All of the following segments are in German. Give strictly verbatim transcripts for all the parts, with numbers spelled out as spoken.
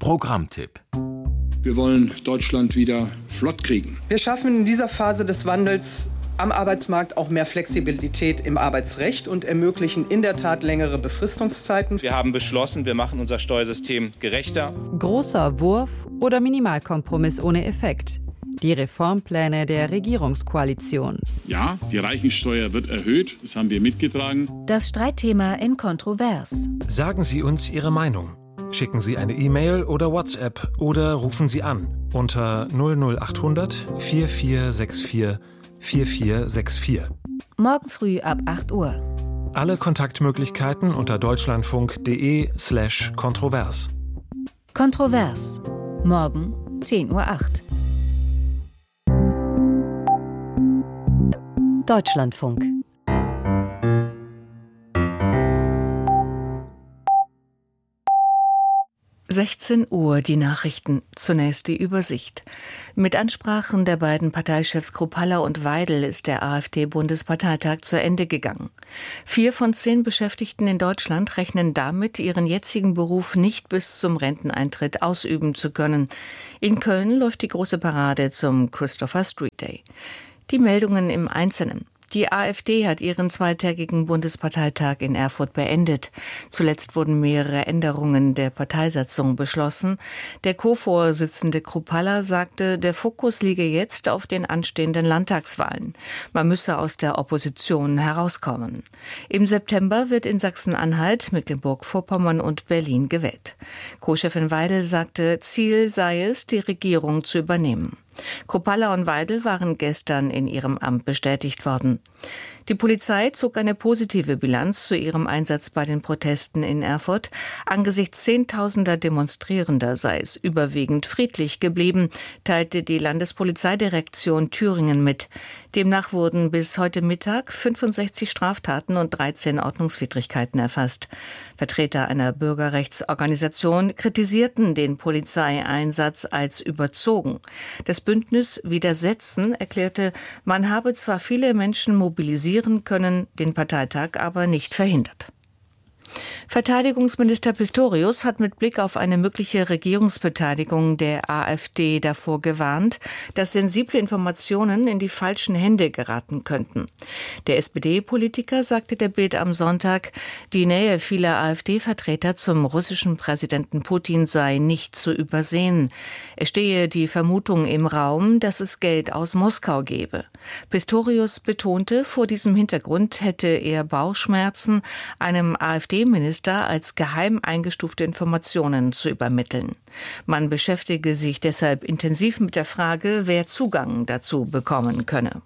Programmtipp. Wir wollen Deutschland wieder flott kriegen. Wir schaffen in dieser Phase des Wandels am Arbeitsmarkt auch mehr Flexibilität im Arbeitsrecht und ermöglichen in der Tat längere Befristungszeiten. Wir haben beschlossen, wir machen unser Steuersystem gerechter. Großer Wurf oder Minimalkompromiss ohne Effekt? Die Reformpläne der Regierungskoalition. Ja, die Reichensteuer wird erhöht, das haben wir mitgetragen. Das Streitthema in Kontrovers. Sagen Sie uns Ihre Meinung. Schicken Sie eine E-Mail oder WhatsApp oder rufen Sie an unter null null achthundert vier vier sechs vier vier vier sechs vier. Morgen früh ab acht Uhr. Alle Kontaktmöglichkeiten unter deutschlandfunk.de slash kontrovers. Kontrovers. Morgen zehn Uhr acht. Deutschlandfunk. sechzehn Uhr, die Nachrichten. Zunächst die Übersicht. Mit Ansprachen der beiden Parteichefs Kruppalla und Weidel ist der AfD-Bundesparteitag zu Ende gegangen. Vier von zehn Beschäftigten in Deutschland rechnen damit, ihren jetzigen Beruf nicht bis zum Renteneintritt ausüben zu können. In Köln läuft die große Parade zum Christopher Street Day. Die Meldungen im Einzelnen. Die AfD hat ihren zweitägigen Bundesparteitag in Erfurt beendet. Zuletzt wurden mehrere Änderungen der Parteisatzung beschlossen. Der Co-Vorsitzende Kruppalla sagte, der Fokus liege jetzt auf den anstehenden Landtagswahlen. Man müsse aus der Opposition herauskommen. Im September wird in Sachsen-Anhalt, Mecklenburg-Vorpommern und Berlin gewählt. Co-Chefin Weidel sagte, Ziel sei es, die Regierung zu übernehmen. Kruppalla und Weidel waren gestern in ihrem Amt bestätigt worden. Die Polizei zog eine positive Bilanz zu ihrem Einsatz bei den Protesten in Erfurt. Angesichts zehntausender Demonstrierender sei es überwiegend friedlich geblieben, teilte die Landespolizeidirektion Thüringen mit. Demnach wurden bis heute Mittag fünfundsechzig Straftaten und dreizehn Ordnungswidrigkeiten erfasst. Vertreter einer Bürgerrechtsorganisation kritisierten den Polizeieinsatz als überzogen. Das Bündnis Widersetzen erklärte, man habe zwar viele Menschen mobilisieren können, den Parteitag aber nicht verhindert. Verteidigungsminister Pistorius hat mit Blick auf eine mögliche Regierungsbeteiligung der AfD davor gewarnt, dass sensible Informationen in die falschen Hände geraten könnten. Der S P D-Politiker sagte der Bild am Sonntag, die Nähe vieler AfD-Vertreter zum russischen Präsidenten Putin sei nicht zu übersehen. Es stehe die Vermutung im Raum, dass es Geld aus Moskau gebe. Pistorius betonte, vor diesem Hintergrund hätte er Bauchschmerzen, einem AfD-Minister als geheim eingestufte Informationen zu übermitteln. Man beschäftige sich deshalb intensiv mit der Frage, wer Zugang dazu bekommen könne.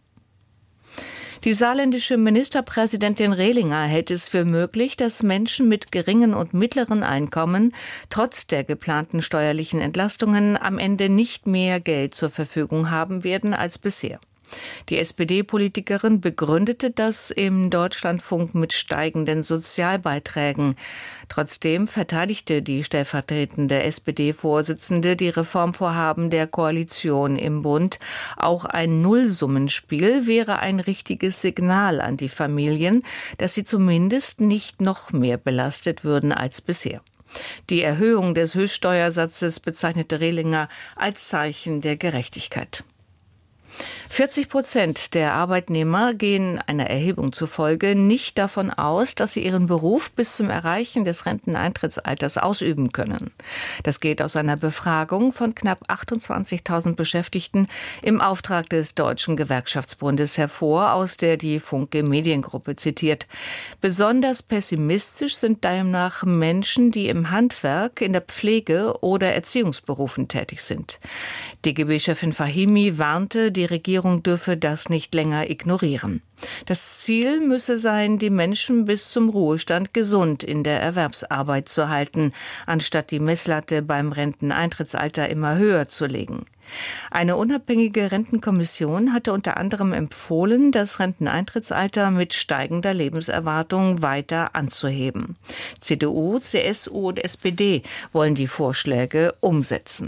Die saarländische Ministerpräsidentin Rehlinger hält es für möglich, dass Menschen mit geringen und mittleren Einkommen trotz der geplanten steuerlichen Entlastungen am Ende nicht mehr Geld zur Verfügung haben werden als bisher. Die S P D-Politikerin begründete das im Deutschlandfunk mit steigenden Sozialbeiträgen. Trotzdem verteidigte die stellvertretende S P D-Vorsitzende die Reformvorhaben der Koalition im Bund. Auch ein Nullsummenspiel wäre ein richtiges Signal an die Familien, dass sie zumindest nicht noch mehr belastet würden als bisher. Die Erhöhung des Höchststeuersatzes bezeichnete Rehlinger als Zeichen der Gerechtigkeit. vierzig Prozent der Arbeitnehmer gehen einer Erhebung zufolge nicht davon aus, dass sie ihren Beruf bis zum Erreichen des Renteneintrittsalters ausüben können. Das geht aus einer Befragung von knapp achtundzwanzigtausend Beschäftigten im Auftrag des Deutschen Gewerkschaftsbundes hervor, aus der die Funke Mediengruppe zitiert. Besonders pessimistisch sind demnach Menschen, die im Handwerk, in der Pflege oder Erziehungsberufen tätig sind. D G B-Chefin Fahimi warnte, die Regierung dürfe das nicht länger ignorieren. Das Ziel müsse sein, die Menschen bis zum Ruhestand gesund in der Erwerbsarbeit zu halten, anstatt die Messlatte beim Renteneintrittsalter immer höher zu legen. Eine unabhängige Rentenkommission hatte unter anderem empfohlen, das Renteneintrittsalter mit steigender Lebenserwartung weiter anzuheben. C D U, C S U und S P D wollen die Vorschläge umsetzen.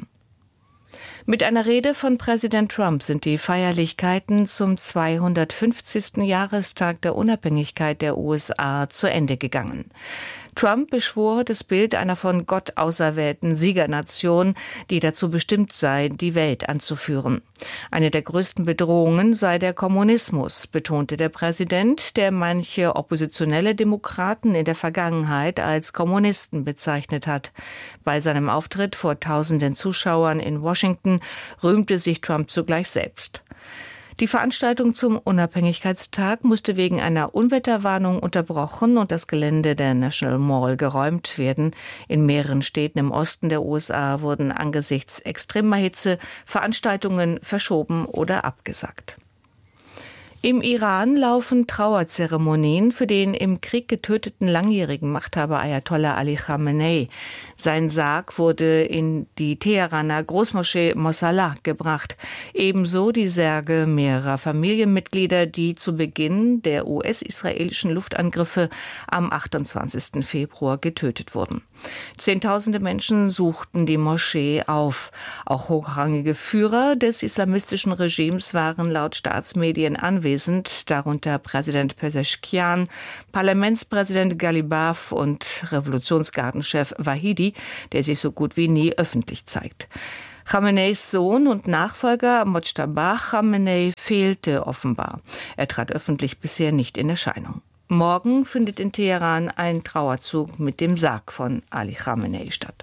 Mit einer Rede von Präsident Trump sind die Feierlichkeiten zum zweihundertfünfzigsten Jahrestag der Unabhängigkeit der U S A zu Ende gegangen. Trump beschwor das Bild einer von Gott auserwählten Siegernation, die dazu bestimmt sei, die Welt anzuführen. Eine der größten Bedrohungen sei der Kommunismus, betonte der Präsident, der manche oppositionelle Demokraten in der Vergangenheit als Kommunisten bezeichnet hat. Bei seinem Auftritt vor tausenden Zuschauern in Washington rühmte sich Trump zugleich selbst. Die Veranstaltung zum Unabhängigkeitstag musste wegen einer Unwetterwarnung unterbrochen und das Gelände der National Mall geräumt werden. In mehreren Städten im Osten der U S A wurden angesichts extremer Hitze Veranstaltungen verschoben oder abgesagt. Im Iran laufen Trauerzeremonien für den im Krieg getöteten langjährigen Machthaber Ayatollah Ali Khamenei. Sein Sarg wurde in die Teheraner Großmoschee Mosalla gebracht. Ebenso die Särge mehrerer Familienmitglieder, die zu Beginn der U S-israelischen Luftangriffe am achtundzwanzigsten Februar getötet wurden. Zehntausende Menschen suchten die Moschee auf. Auch hochrangige Führer des islamistischen Regimes waren laut Staatsmedien anwesend, darunter Präsident Pezeshkian, Parlamentspräsident Ghalibaf und Revolutionsgardenchef Wahidi, der sich so gut wie nie öffentlich zeigt. Khameneis Sohn und Nachfolger Mojtaba Khamenei fehlte offenbar. Er trat öffentlich bisher nicht in Erscheinung. Morgen findet in Teheran ein Trauerzug mit dem Sarg von Ali Khamenei statt.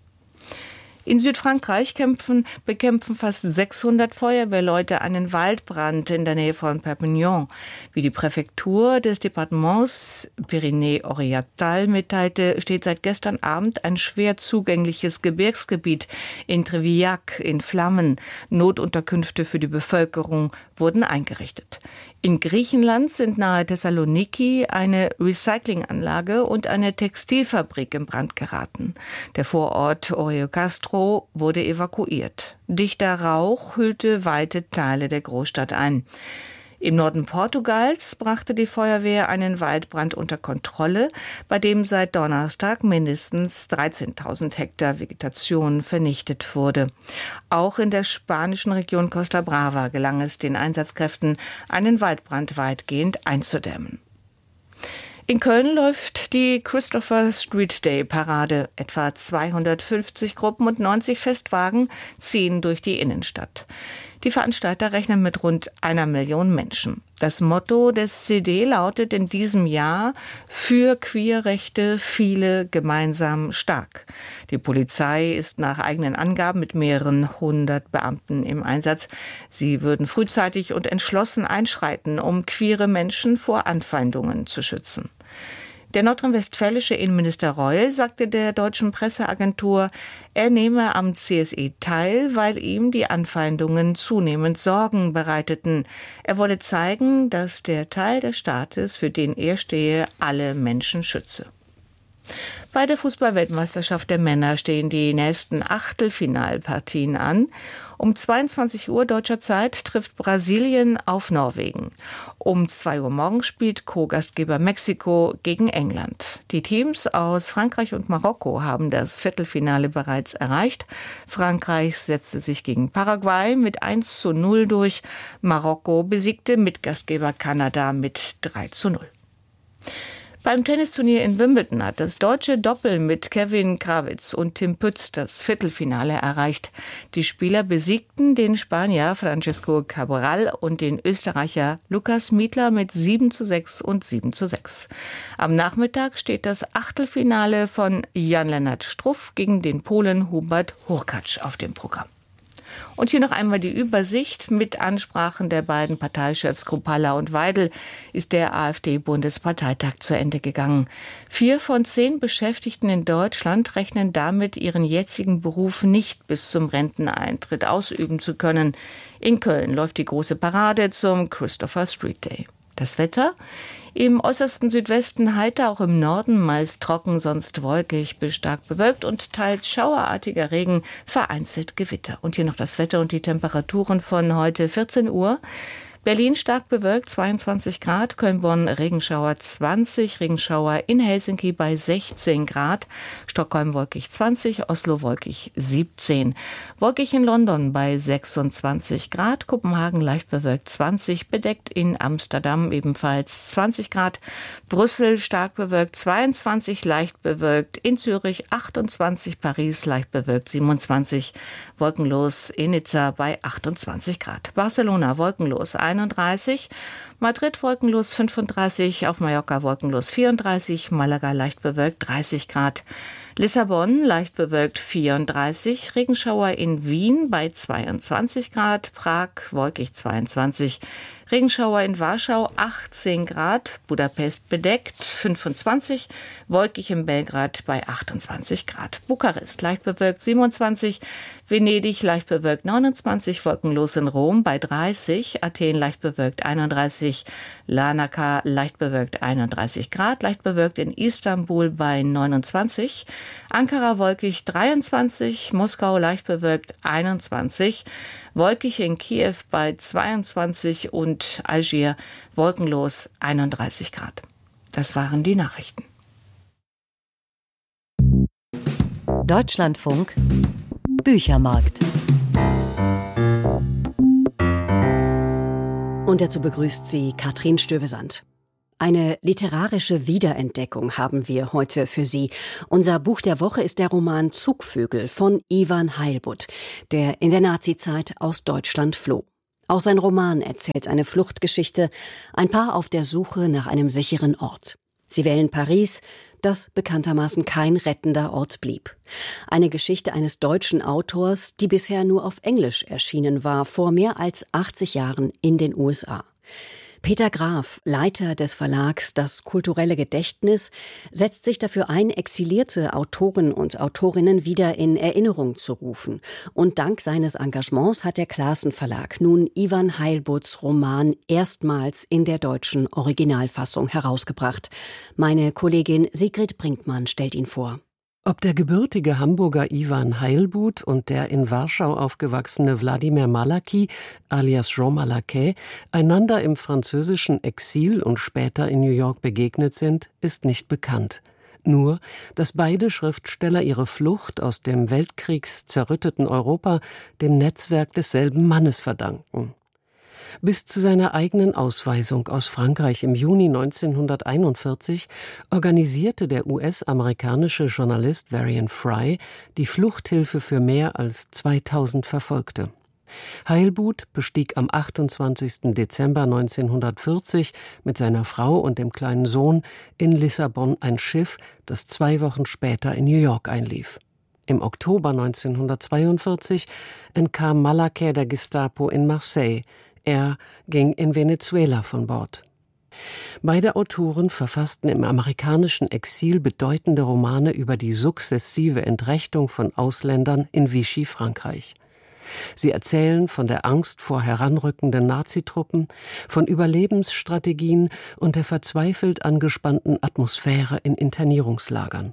In Südfrankreich kämpfen, bekämpfen fast sechshundert Feuerwehrleute einen Waldbrand in der Nähe von Perpignan. Wie die Präfektur des Departements Pyrénées-Oriental mitteilte, steht seit gestern Abend ein schwer zugängliches Gebirgsgebiet in Trivillac in Flammen. Notunterkünfte für die Bevölkerung wurden eingerichtet. In Griechenland sind nahe Thessaloniki eine Recyclinganlage und eine Textilfabrik in Brand geraten. Der Vorort Oreokastro wurde evakuiert. Dichter Rauch hüllte weite Teile der Großstadt ein. Im Norden Portugals brachte die Feuerwehr einen Waldbrand unter Kontrolle, bei dem seit Donnerstag mindestens dreizehntausend Hektar Vegetation vernichtet wurde. Auch in der spanischen Region Costa Brava gelang es den Einsatzkräften, einen Waldbrand weitgehend einzudämmen. In Köln läuft die Christopher Street Day Parade. Etwa zweihundertfünfzig Gruppen und neunzig Festwagen ziehen durch die Innenstadt. Die Veranstalter rechnen mit rund einer Million Menschen. Das Motto des C D lautet in diesem Jahr: Für Queerrechte, viele gemeinsam stark. Die Polizei ist nach eigenen Angaben mit mehreren hundert Beamten im Einsatz. Sie würden frühzeitig und entschlossen einschreiten, um queere Menschen vor Anfeindungen zu schützen. Der nordrhein-westfälische Innenminister Reul sagte der deutschen Presseagentur, er nehme am C S E teil, weil ihm die Anfeindungen zunehmend Sorgen bereiteten. Er wolle zeigen, dass der Teil des Staates, für den er stehe, alle Menschen schütze. Bei der Fußball-Weltmeisterschaft der Männer stehen die nächsten Achtelfinalpartien an. Um zweiundzwanzig Uhr deutscher Zeit trifft Brasilien auf Norwegen. Um zwei Uhr morgens spielt Co-Gastgeber Mexiko gegen England. Die Teams aus Frankreich und Marokko haben das Viertelfinale bereits erreicht. Frankreich setzte sich gegen Paraguay mit eins zu null durch. Marokko besiegte Mitgastgeber Kanada mit drei zu null. Beim Tennisturnier in Wimbledon hat das deutsche Doppel mit Kevin Krawitz und Tim Pütz das Viertelfinale erreicht. Die Spieler besiegten den Spanier Francisco Cabral und den Österreicher Lukas Miedler mit sieben zu sechs und sieben zu sechs. Am Nachmittag steht das Achtelfinale von Jan-Lennart Struff gegen den Polen Hubert Hurkacz auf dem Programm. Und hier noch einmal die Übersicht. Mit Ansprachen der beiden Parteichefs Kruppalla und Weidel ist der AfD-Bundesparteitag zu Ende gegangen. Vier von zehn Beschäftigten in Deutschland rechnen damit, ihren jetzigen Beruf nicht bis zum Renteneintritt ausüben zu können. In Köln läuft die große Parade zum Christopher Street Day. Das Wetter? Im äußersten Südwesten heiter, auch im Norden meist trocken, sonst wolkig bis stark bewölkt und teils schauerartiger Regen, vereinzelt Gewitter. Und hier noch das Wetter und die Temperaturen von heute vierzehn Uhr. Berlin stark bewölkt, zweiundzwanzig Grad. Köln-Bonn Regenschauer zwanzig. Regenschauer in Helsinki bei sechzehn Grad. Stockholm wolkig zwanzig. Oslo wolkig siebzehn. Wolkig in London bei sechsundzwanzig Grad. Kopenhagen leicht bewölkt zwanzig. Bedeckt in Amsterdam ebenfalls zwanzig Grad. Brüssel stark bewölkt zweiundzwanzig. Leicht bewölkt in Zürich achtundzwanzig. Paris leicht bewölkt siebenundzwanzig. Wolkenlos in Nizza bei achtundzwanzig Grad. Barcelona wolkenlos einunddreißig, Madrid wolkenlos fünfunddreißig, auf Mallorca wolkenlos vierunddreißig, Malaga leicht bewölkt dreißig Grad. Lissabon leicht bewölkt vierunddreißig, Regenschauer in Wien bei zweiundzwanzig Grad, Prag wolkig zweiundzwanzig, Regenschauer in Warschau achtzehn Grad, Budapest bedeckt fünfundzwanzig, wolkig in Belgrad bei achtundzwanzig Grad, Bukarest leicht bewölkt siebenundzwanzig, Venedig leicht bewölkt neunundzwanzig, wolkenlos in Rom bei dreißig, Athen leicht bewölkt einunddreißig, Larnaca leicht bewölkt einunddreißig Grad, leicht bewölkt in Istanbul bei neunundzwanzig, Ankara wolkig dreiundzwanzig, Moskau leicht bewölkt einundzwanzig, wolkig in Kiew bei zweiundzwanzig und Algier wolkenlos einunddreißig Grad. Das waren die Nachrichten. Deutschlandfunk Büchermarkt. Und dazu begrüßt sie Katrin Stövesand. Eine literarische Wiederentdeckung haben wir heute für Sie. Unser Buch der Woche ist der Roman Zugvögel von Ivan Heilbut, der in der Nazizeit aus Deutschland floh. Auch sein Roman erzählt eine Fluchtgeschichte, ein Paar auf der Suche nach einem sicheren Ort. Sie wählen Paris, das bekanntermaßen kein rettender Ort blieb. Eine Geschichte eines deutschen Autors, die bisher nur auf Englisch erschienen war, vor mehr als achtzig Jahren in den U S A. Peter Graf, Leiter des Verlags Das kulturelle Gedächtnis, setzt sich dafür ein, exilierte Autoren und Autorinnen wieder in Erinnerung zu rufen. Und dank seines Engagements hat der Classen Verlag nun Ivan Heilbuts Roman erstmals in der deutschen Originalfassung herausgebracht. Meine Kollegin Sigrid Brinkmann stellt ihn vor. Ob der gebürtige Hamburger Ivan Heilbut und der in Warschau aufgewachsene Wladimir Malacky, alias Jean Malaquais, einander im französischen Exil und später in New York begegnet sind, ist nicht bekannt. Nur, dass beide Schriftsteller ihre Flucht aus dem weltkriegszerrütteten Europa dem Netzwerk desselben Mannes verdanken. Bis zu seiner eigenen Ausweisung aus Frankreich im Juni neunzehnhunderteinundvierzig organisierte der U S-amerikanische Journalist Varian Fry die Fluchthilfe für mehr als zweitausend Verfolgte. Heilbut bestieg am achtundzwanzigsten Dezember neunzehnhundertvierzig mit seiner Frau und dem kleinen Sohn in Lissabon ein Schiff, das zwei Wochen später in New York einlief. Im Oktober neunzehnhundertzweiundvierzig entkam Malaquais der Gestapo in Marseille. Er ging in Venezuela von Bord. Beide Autoren verfassten im amerikanischen Exil bedeutende Romane über die sukzessive Entrechtung von Ausländern in Vichy, Frankreich. Sie erzählen von der Angst vor heranrückenden Nazitruppen, von Überlebensstrategien und der verzweifelt angespannten Atmosphäre in Internierungslagern.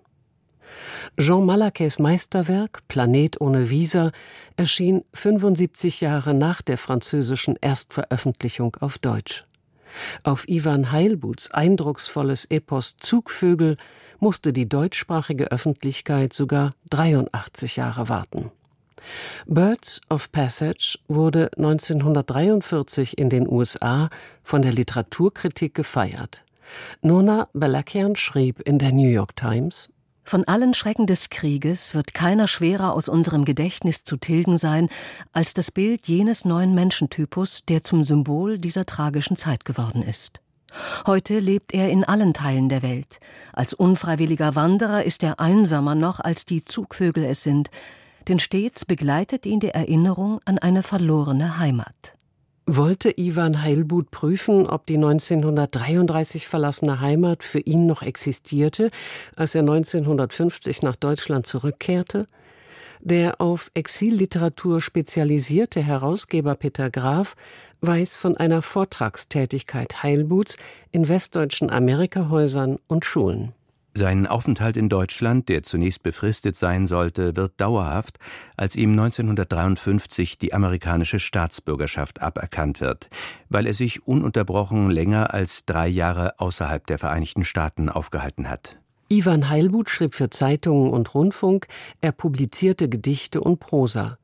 Jean Malaquais Meisterwerk Planet ohne Visa erschien fünfundsiebzig Jahre nach der französischen Erstveröffentlichung auf Deutsch. Auf Ivan Heilbuts eindrucksvolles Epos Zugvögel musste die deutschsprachige Öffentlichkeit sogar dreiundachtzig Jahre warten. Birds of Passage wurde neunzehnhundertdreiundvierzig in den U S A von der Literaturkritik gefeiert. Nona Balakian schrieb in der New York Times: Von allen Schrecken des Krieges wird keiner schwerer aus unserem Gedächtnis zu tilgen sein, als das Bild jenes neuen Menschentypus, der zum Symbol dieser tragischen Zeit geworden ist. Heute lebt er in allen Teilen der Welt. Als unfreiwilliger Wanderer ist er einsamer noch, als die Zugvögel es sind, denn stets begleitet ihn die Erinnerung an eine verlorene Heimat. Wollte Ivan Heilbut prüfen, ob die neunzehnhundertdreiunddreißig verlassene Heimat für ihn noch existierte, als er neunzehnhundertfünfzig nach Deutschland zurückkehrte? Der auf Exilliteratur spezialisierte Herausgeber Peter Graf weiß von einer Vortragstätigkeit Heilbuts in westdeutschen Amerikahäusern und Schulen. Sein Aufenthalt in Deutschland, der zunächst befristet sein sollte, wird dauerhaft, als ihm neunzehnhundertdreiundfünfzig die amerikanische Staatsbürgerschaft aberkannt wird, weil er sich ununterbrochen länger als drei Jahre außerhalb der Vereinigten Staaten aufgehalten hat. Ivan Heilbuth schrieb für Zeitungen und Rundfunk, er publizierte Gedichte und Prosa.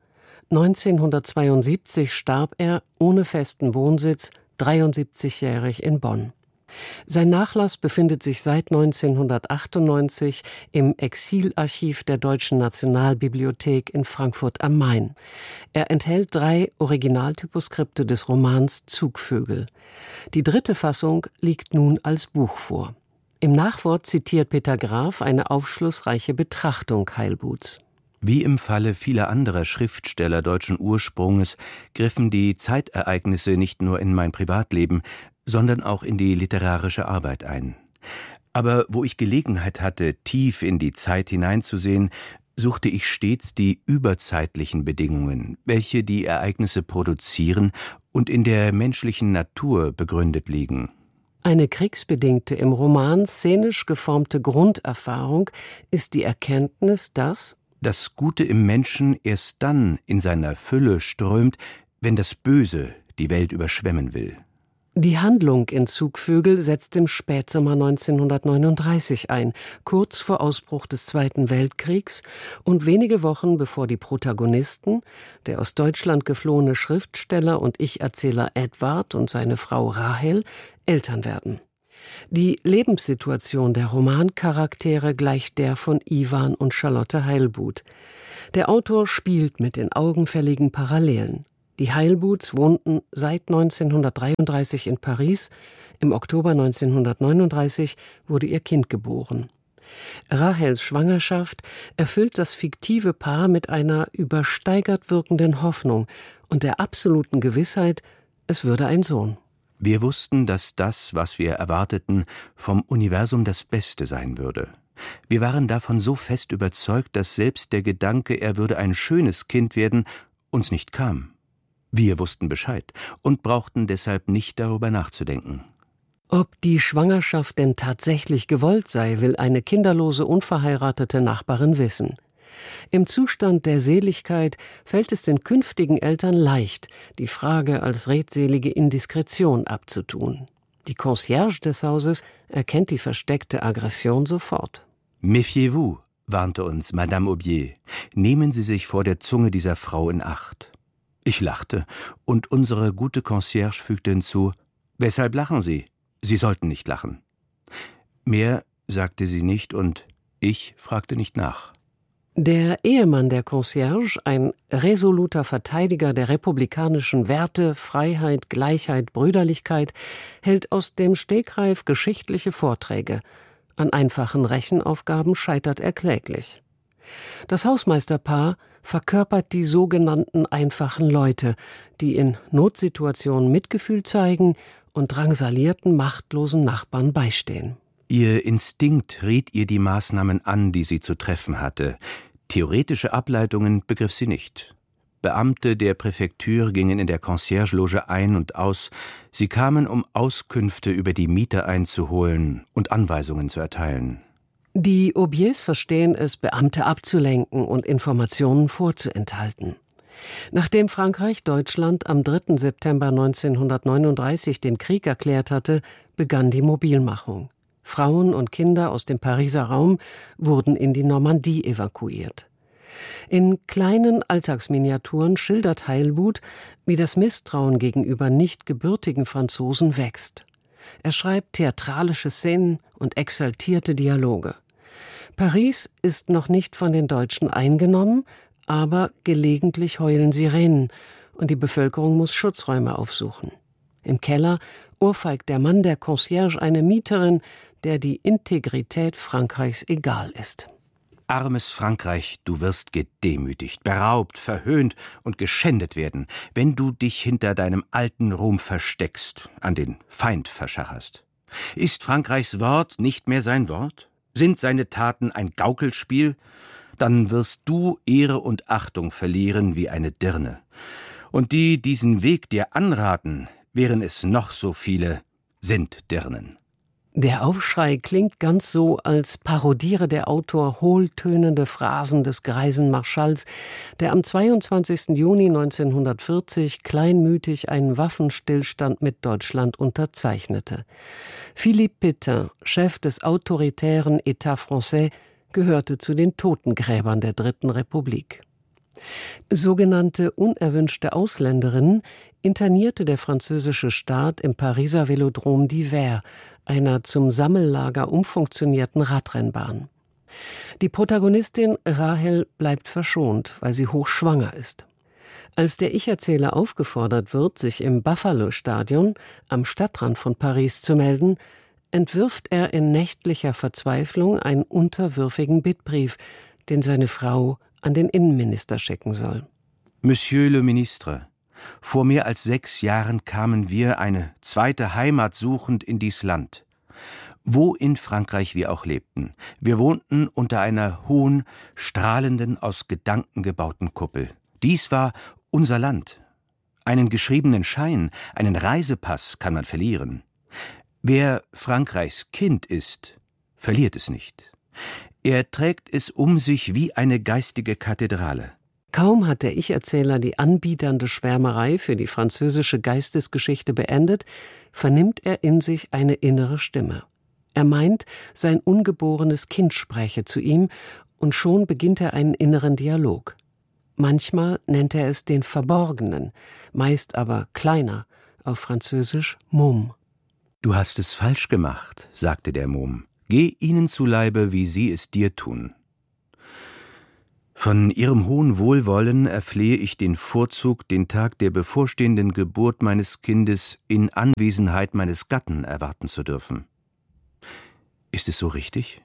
neunzehnhundertzweiundsiebzig starb er ohne festen Wohnsitz, dreiundsiebzigjährig in Bonn. Sein Nachlass befindet sich seit neunzehnhundertachtundneunzig im Exilarchiv der Deutschen Nationalbibliothek in Frankfurt am Main. Er enthält drei Originaltyposkripte des Romans Zugvögel. Die dritte Fassung liegt nun als Buch vor. Im Nachwort zitiert Peter Graf eine aufschlussreiche Betrachtung Heilbuths. Wie im Falle vieler anderer Schriftsteller deutschen Ursprunges griffen die Zeitereignisse nicht nur in mein Privatleben, sondern auch in die literarische Arbeit ein. Aber wo ich Gelegenheit hatte, tief in die Zeit hineinzusehen, suchte ich stets die überzeitlichen Bedingungen, welche die Ereignisse produzieren und in der menschlichen Natur begründet liegen. Eine kriegsbedingte, im Roman szenisch geformte Grunderfahrung ist die Erkenntnis, dass das Gute im Menschen erst dann in seiner Fülle strömt, wenn das Böse die Welt überschwemmen will. Die Handlung in Zugvögel setzt im Spätsommer neunzehnhundertneununddreißig ein, kurz vor Ausbruch des Zweiten Weltkriegs und wenige Wochen bevor die Protagonisten, der aus Deutschland geflohene Schriftsteller und Ich-Erzähler Edward und seine Frau Rahel, Eltern werden. Die Lebenssituation der Romancharaktere gleicht der von Ivan und Charlotte Heilbuth. Der Autor spielt mit den augenfälligen Parallelen. Die Heilbuths wohnten seit neunzehnhundertdreiunddreißig in Paris. Im Oktober neunzehnhundertneununddreißig wurde ihr Kind geboren. Rahels Schwangerschaft erfüllt das fiktive Paar mit einer übersteigert wirkenden Hoffnung und der absoluten Gewissheit, es würde ein Sohn. Wir wussten, dass das, was wir erwarteten, vom Universum das Beste sein würde. Wir waren davon so fest überzeugt, dass selbst der Gedanke, er würde ein schönes Kind werden, uns nicht kam. Wir wussten Bescheid und brauchten deshalb nicht darüber nachzudenken. Ob die Schwangerschaft denn tatsächlich gewollt sei, will eine kinderlose, unverheiratete Nachbarin wissen. Im Zustand der Seligkeit fällt es den künftigen Eltern leicht, die Frage als redselige Indiskretion abzutun. Die Concierge des Hauses erkennt die versteckte Aggression sofort. Méfiez-vous, warnte uns Madame Aubier. Nehmen Sie sich vor der Zunge dieser Frau in Acht. Ich lachte, und unsere gute Concierge fügte hinzu: »Weshalb lachen Sie? Sie sollten nicht lachen.« Mehr sagte sie nicht, und ich fragte nicht nach. Der Ehemann der Concierge, ein resoluter Verteidiger der republikanischen Werte, Freiheit, Gleichheit, Brüderlichkeit, hält aus dem Stegreif geschichtliche Vorträge. An einfachen Rechenaufgaben scheitert er kläglich. Das Hausmeisterpaar verkörpert die sogenannten einfachen Leute, die in Notsituationen Mitgefühl zeigen und drangsalierten, machtlosen Nachbarn beistehen. Ihr Instinkt riet ihr die Maßnahmen an, die sie zu treffen hatte. Theoretische Ableitungen begriff sie nicht. Beamte der Präfektur gingen in der Concierge-Loge ein und aus. Sie kamen, um Auskünfte über die Miete einzuholen und Anweisungen zu erteilen. Die Aubiers verstehen es, Beamte abzulenken und Informationen vorzuenthalten. Nachdem Frankreich Deutschland am dritten September neunzehnhundertneununddreißig den Krieg erklärt hatte, begann die Mobilmachung. Frauen und Kinder aus dem Pariser Raum wurden in die Normandie evakuiert. In kleinen Alltagsminiaturen schildert Heilbuth, wie das Misstrauen gegenüber nicht gebürtigen Franzosen wächst. Er schreibt theatralische Szenen und exaltierte Dialoge. Paris ist noch nicht von den Deutschen eingenommen, aber gelegentlich heulen Sirenen und die Bevölkerung muss Schutzräume aufsuchen. Im Keller ohrfeigt der Mann der Concierge eine Mieterin, der die Integrität Frankreichs egal ist. Armes Frankreich, du wirst gedemütigt, beraubt, verhöhnt und geschändet werden, wenn du dich hinter deinem alten Ruhm versteckst, an den Feind verschacherst. Ist Frankreichs Wort nicht mehr sein Wort? Sind seine Taten ein Gaukelspiel? Dann wirst du Ehre und Achtung verlieren wie eine Dirne. Und die diesen Weg dir anraten, wären es noch so viele, sind Dirnen. Der Aufschrei klingt ganz so, als parodiere der Autor hohltönende Phrasen des greisen Marschalls, der am zweiundzwanzigsten Juni neunzehnhundertvierzig kleinmütig einen Waffenstillstand mit Deutschland unterzeichnete. Philippe Pétain, Chef des autoritären État français, gehörte zu den Totengräbern der Dritten Republik. Sogenannte unerwünschte Ausländerinnen internierte der französische Staat im Pariser Velodrom d'Hiver, einer zum Sammellager umfunktionierten Radrennbahn. Die Protagonistin Rahel bleibt verschont, weil sie hochschwanger ist. Als der Ich-Erzähler aufgefordert wird, sich im Buffalo-Stadion am Stadtrand von Paris zu melden, entwirft er in nächtlicher Verzweiflung einen unterwürfigen Bittbrief, den seine Frau an den Innenminister schicken soll. Monsieur le Ministre, vor mehr als sechs Jahren kamen wir, eine zweite Heimat suchend, in dies Land. Wo in Frankreich wir auch lebten, wir wohnten unter einer hohen, strahlenden, aus Gedanken gebauten Kuppel. Dies war unser Land. Einen geschriebenen Schein, einen Reisepass kann man verlieren. Wer Frankreichs Kind ist, verliert es nicht. Er trägt es um sich wie eine geistige Kathedrale. Kaum hat der Ich-Erzähler die anbiedernde Schwärmerei für die französische Geistesgeschichte beendet, vernimmt er in sich eine innere Stimme. Er meint, sein ungeborenes Kind spräche zu ihm, und schon beginnt er einen inneren Dialog. Manchmal nennt er es den Verborgenen, meist aber kleiner, auf Französisch Môme. »Du hast es falsch gemacht«, sagte der Môme. »Geh ihnen zu Leibe, wie sie es dir tun. Von ihrem hohen Wohlwollen erflehe ich den Vorzug, den Tag der bevorstehenden Geburt meines Kindes in Anwesenheit meines Gatten erwarten zu dürfen. Ist es so richtig?«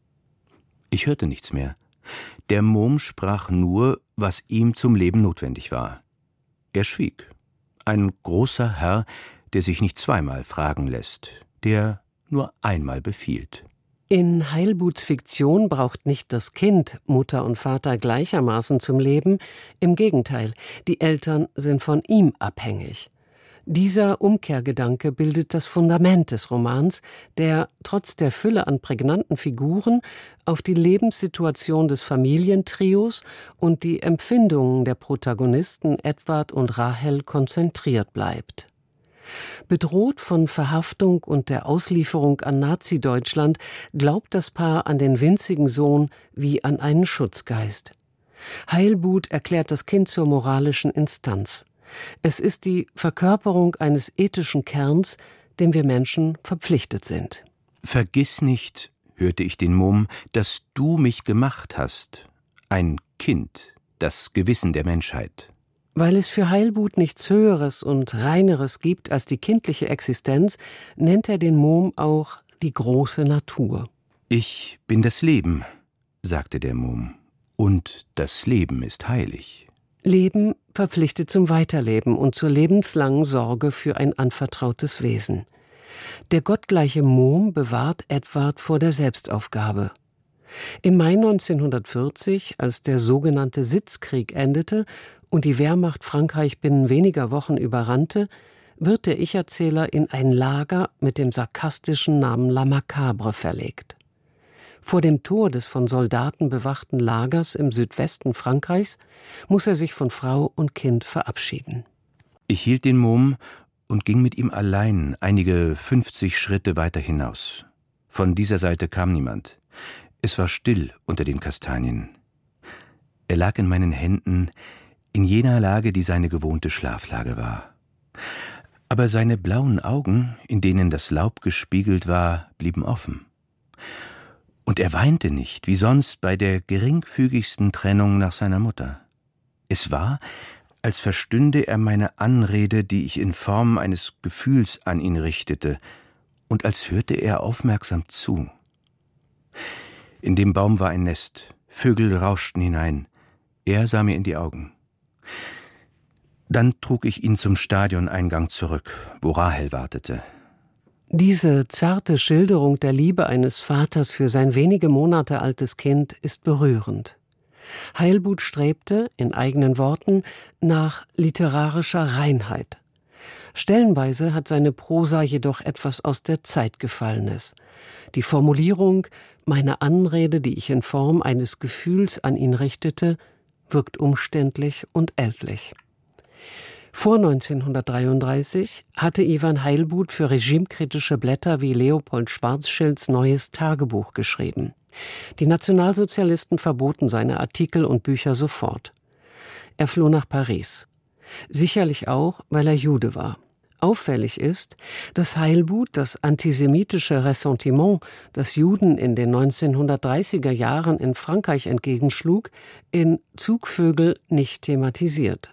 Ich hörte nichts mehr. Der Môme sprach nur, was ihm zum Leben notwendig war. Er schwieg. Ein großer Herr, der sich nicht zweimal fragen lässt, der nur einmal befiehlt. In Heilbuts Fiktion braucht nicht das Kind Mutter und Vater gleichermaßen zum Leben. Im Gegenteil, die Eltern sind von ihm abhängig. Dieser Umkehrgedanke bildet das Fundament des Romans, der, trotz der Fülle an prägnanten Figuren, auf die Lebenssituation des Familientrios und die Empfindungen der Protagonisten Edward und Rahel konzentriert bleibt. Bedroht von Verhaftung und der Auslieferung an Nazi-Deutschland glaubt das Paar an den winzigen Sohn wie an einen Schutzgeist. Heilbut erklärt das Kind zur moralischen Instanz. Es ist die Verkörperung eines ethischen Kerns, dem wir Menschen verpflichtet sind. »Vergiss nicht«, hörte ich den Môme, »dass du mich gemacht hast. Ein Kind, das Gewissen der Menschheit.« Weil es für Heilbut nichts Höheres und Reineres gibt als die kindliche Existenz, nennt er den Môme auch die große Natur. »Ich bin das Leben«, sagte der Môme, »und das Leben ist heilig.« Leben verpflichtet zum Weiterleben und zur lebenslangen Sorge für ein anvertrautes Wesen. Der gottgleiche Môme bewahrt Edward vor der Selbstaufgabe. Im Mai neunzehnhundertvierzig, als der sogenannte Sitzkrieg endete und die Wehrmacht Frankreich binnen weniger Wochen überrannte, wird der Ich-Erzähler in ein Lager mit dem sarkastischen Namen La Macabre verlegt. Vor dem Tor des von Soldaten bewachten Lagers im Südwesten Frankreichs muss er sich von Frau und Kind verabschieden. Ich hielt den Môme und ging mit ihm allein einige fünfzig Schritte weiter hinaus. Von dieser Seite kam niemand. Es war still unter den Kastanien. Er lag in meinen Händen, in jener Lage, die seine gewohnte Schlaflage war. Aber seine blauen Augen, in denen das Laub gespiegelt war, blieben offen. Und er weinte nicht, wie sonst bei der geringfügigsten Trennung nach seiner Mutter. Es war, als verstünde er meine Anrede, die ich in Form eines Gefühls an ihn richtete, und als hörte er aufmerksam zu. In dem Baum war ein Nest, Vögel rauschten hinein, er sah mir in die Augen. Dann trug ich ihn zum Stadioneingang zurück, wo Rahel wartete. Diese zarte Schilderung der Liebe eines Vaters für sein wenige Monate altes Kind ist berührend. Heilbut strebte, in eigenen Worten, nach literarischer Reinheit. Stellenweise hat seine Prosa jedoch etwas aus der Zeit Gefallenes. Die Formulierung »meine Anrede, die ich in Form eines Gefühls an ihn richtete«, wirkt umständlich und ältlich. Vor neunzehnhundertdreiunddreißig hatte Ivan Heilbuth für regimekritische Blätter wie Leopold Schwarzschilds Neues Tagebuch geschrieben. Die Nationalsozialisten verboten seine Artikel und Bücher sofort. Er floh nach Paris. Sicherlich auch, weil er Jude war. Auffällig ist, dass Heilbuth das antisemitische Ressentiment, das Juden in den neunzehnhundertdreißiger Jahren in Frankreich entgegenschlug, in Zugvögel nicht thematisiert.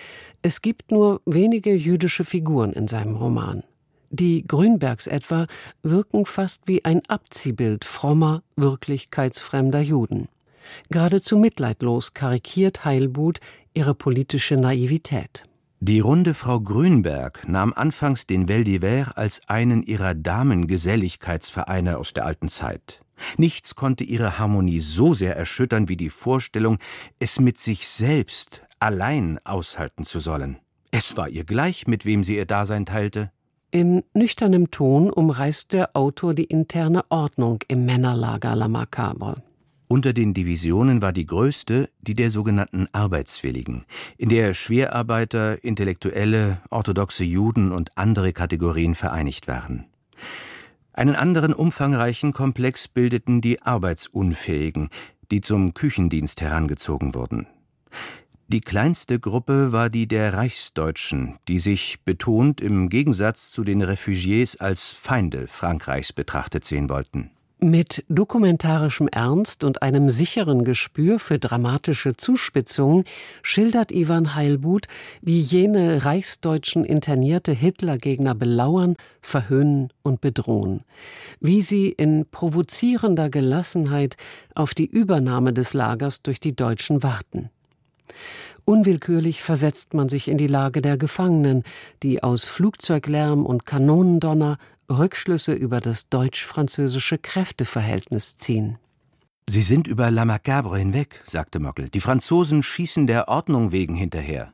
Es gibt nur wenige jüdische Figuren in seinem Roman. Die Grünbergs etwa wirken fast wie ein Abziehbild frommer, wirklichkeitsfremder Juden. Geradezu mitleidlos karikiert Heilbuth ihre politische Naivität. Die runde Frau Grünberg nahm anfangs den Vel d'Hiver als einen ihrer Damengeselligkeitsvereine aus der alten Zeit. Nichts konnte ihre Harmonie so sehr erschüttern wie die Vorstellung, es mit sich selbst allein aushalten zu sollen. Es war ihr gleich, mit wem sie ihr Dasein teilte. In nüchternem Ton umreißt der Autor die interne Ordnung im Männerlager La Macabre. Unter den Divisionen war die größte die der sogenannten Arbeitswilligen, in der Schwerarbeiter, Intellektuelle, orthodoxe Juden und andere Kategorien vereinigt waren. Einen anderen umfangreichen Komplex bildeten die Arbeitsunfähigen, die zum Küchendienst herangezogen wurden. Die kleinste Gruppe war die der Reichsdeutschen, die sich betont im Gegensatz zu den Refugiés als Feinde Frankreichs betrachtet sehen wollten. Mit dokumentarischem Ernst und einem sicheren Gespür für dramatische Zuspitzungen schildert Ivan Heilbuth, wie jene reichsdeutschen internierte Hitlergegner belauern, verhöhnen und bedrohen. Wie sie in provozierender Gelassenheit auf die Übernahme des Lagers durch die Deutschen warten. Unwillkürlich versetzt man sich in die Lage der Gefangenen, die aus Flugzeuglärm und Kanonendonner Rückschlüsse über das deutsch-französische Kräfteverhältnis ziehen. »Sie sind über La Macabre hinweg«, sagte Möckel. »Die Franzosen schießen der Ordnung wegen hinterher.«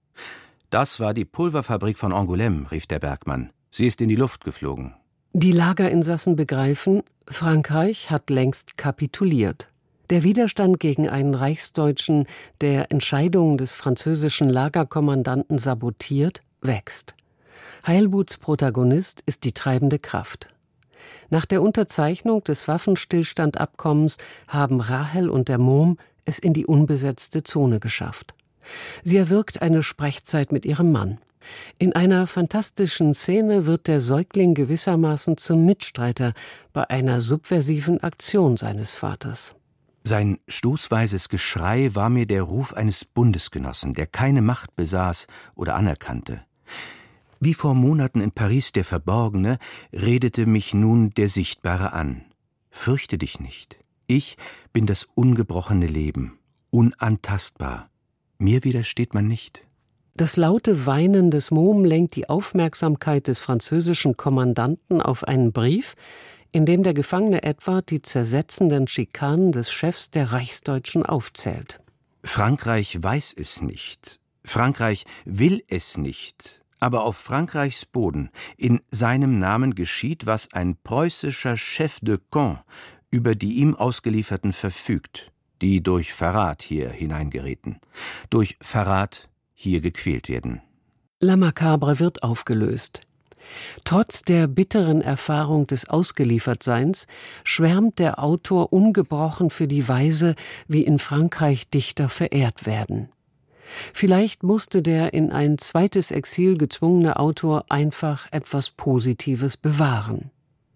»Das war die Pulverfabrik von Angoulême«, rief der Bergmann. »Sie ist in die Luft geflogen.« Die Lagerinsassen begreifen, Frankreich hat längst kapituliert. Der Widerstand gegen einen Reichsdeutschen, der Entscheidungen des französischen Lagerkommandanten sabotiert, wächst. Heilbuths Protagonist ist die treibende Kraft. Nach der Unterzeichnung des Waffenstillstandabkommens haben Rahel und der Mohm es in die unbesetzte Zone geschafft. Sie erwirkt eine Sprechzeit mit ihrem Mann. In einer fantastischen Szene wird der Säugling gewissermaßen zum Mitstreiter bei einer subversiven Aktion seines Vaters. Sein stoßweises Geschrei war mir der Ruf eines Bundesgenossen, der keine Macht besaß oder anerkannte. Wie vor Monaten in Paris der Verborgene, redete mich nun der Sichtbare an. Fürchte dich nicht. Ich bin das ungebrochene Leben, unantastbar. Mir widersteht man nicht. Das laute Weinen des Mohm lenkt die Aufmerksamkeit des französischen Kommandanten auf einen Brief, in dem der Gefangene etwa die zersetzenden Schikanen des Chefs der Reichsdeutschen aufzählt. Frankreich weiß es nicht. Frankreich will es nicht. Aber auf Frankreichs Boden, in seinem Namen geschieht, was ein preußischer Chef de Camp über die ihm Ausgelieferten verfügt, die durch Verrat hier hineingeraten, durch Verrat hier gequält werden. La Macabre wird aufgelöst. Trotz der bitteren Erfahrung des Ausgeliefertseins schwärmt der Autor ungebrochen für die Weise, wie in Frankreich Dichter verehrt werden. Vielleicht musste der in ein zweites Exil gezwungene Autor einfach etwas Positives bewahren.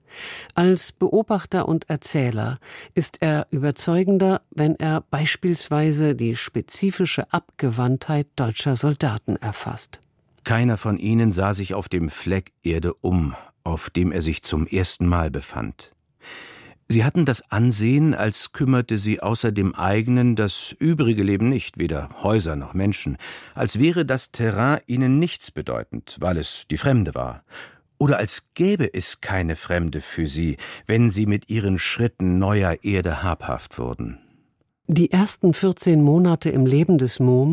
Als Beobachter und Erzähler ist er überzeugender, wenn er beispielsweise die spezifische Abgewandtheit deutscher Soldaten erfasst. Keiner von ihnen sah sich auf dem Fleck Erde um, auf dem er sich zum ersten Mal befand. Sie hatten das Ansehen, als kümmerte sie außer dem eigenen das übrige Leben nicht, weder Häuser noch Menschen, als wäre das Terrain ihnen nichts bedeutend, weil es die Fremde war, oder als gäbe es keine Fremde für sie, wenn sie mit ihren Schritten neuer Erde habhaft wurden. Die ersten vierzehn Monate im Leben des Mohm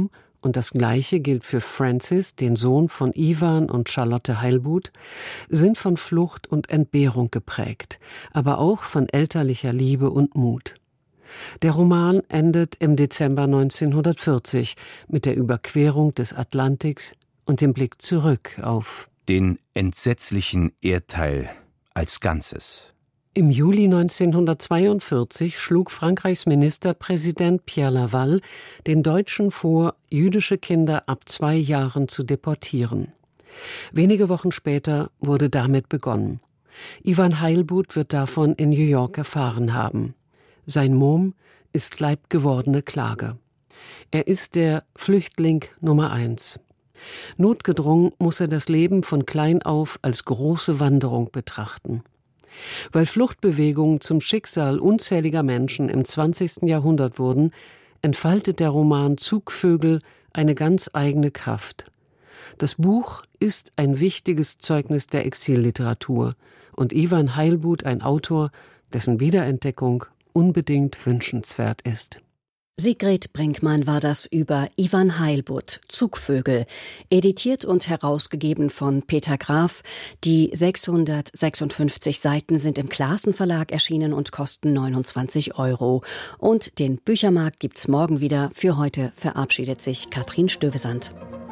und das Gleiche gilt für Francis, den Sohn von Ivan und Charlotte Heilbuth, sind von Flucht und Entbehrung geprägt, aber auch von elterlicher Liebe und Mut. Der Roman endet im Dezember neunzehnhundertvierzig mit der Überquerung des Atlantiks und dem Blick zurück auf den entsetzlichen Erdteil als Ganzes. Im Juli neunzehnhundertzweiundvierzig schlug Frankreichs Ministerpräsident Pierre Laval den Deutschen vor, jüdische Kinder ab zwei Jahren zu deportieren. Wenige Wochen später wurde damit begonnen. Ivan Heilbuth wird davon in New York erfahren haben. Sein Mom ist leibgewordene Klage. Er ist der Flüchtling Nummer eins. Notgedrungen muss er das Leben von klein auf als große Wanderung betrachten. Weil Fluchtbewegungen zum Schicksal unzähliger Menschen im zwanzigsten Jahrhundert wurden, entfaltet der Roman Zugvögel eine ganz eigene Kraft. Das Buch ist ein wichtiges Zeugnis der Exilliteratur und Ivan Heilbuth ein Autor, dessen Wiederentdeckung unbedingt wünschenswert ist. Sigrid Brinkmann war das über Ivan Heilbuth, Zugvögel, editiert und herausgegeben von Peter Graf. Die sechshundertsechsundfünfzig Seiten sind im Classen Verlag erschienen und kosten neunundzwanzig Euro. Und den Büchermarkt gibt's morgen wieder. Für heute verabschiedet sich Katrin Stövesand.